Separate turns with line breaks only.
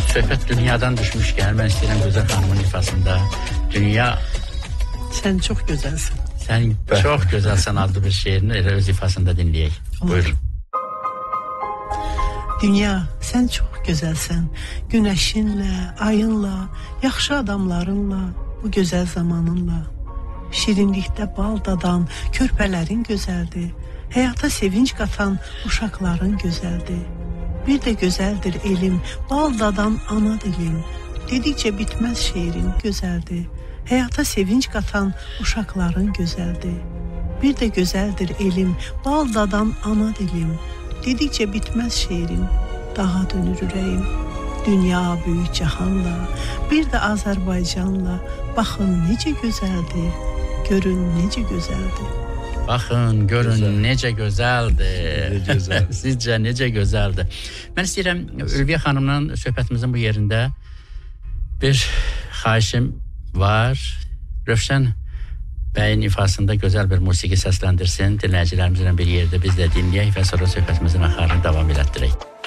söhbət dünyadan düşmüşkən, mən istəyirəm Gözəl xanımın ifasında dünya...
Sən çox gözəlsən.
Sən çox gözəlsən adlı bir şeirini elə öz ifasında dinləyək. Buyurun.
Dünya, sən çox gözəlsən. Günəşinlə, ayınla, yaxşı adamlarınla, bu gözəl zamanınla. Şirinlikdə bal dadan körpələrin gözəldir. Həyata sevinç qatan uşaqların gözəldir. Bir də gözəldir elim, bal dadan ana dilim. Dedikcə bitməz şeirin gözəldir. Həyata sevinç qatan uşaqların gözəldir. Bir də gözəldir elim, bal dadan ana dilim. Dedikcə bitməz şeirin, dağa dönür ürəyim. Dünya böyük cahanla, bir də Azərbaycanla. Baxın necə gözəldir, görün necə gözəldir.
Baxın, görün necə gözəldir. Sizcə necə gözəldir. Mən istəyirəm Ülviyə xanımla söhbətimizin bu yerində bir xahişim var. Rövşən bəyin ifasında gözəl bir musiqi səsləndirsin. Dinləyicilərimizlə bir yerdə biz də dinləyək və sonra söhbətimizin axarını davam elətdirək.